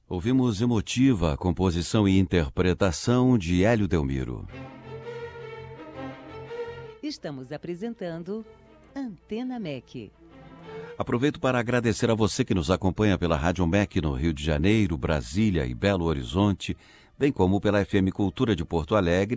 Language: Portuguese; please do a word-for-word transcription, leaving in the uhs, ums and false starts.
Ouvimos emotiva a composição e interpretação de Hélio Delmiro. Estamos apresentando Antena M E C. Aproveito para agradecer a você que nos acompanha pela Rádio M E C no Rio de Janeiro, Brasília e Belo Horizonte, bem como pela F M Cultura de Porto Alegre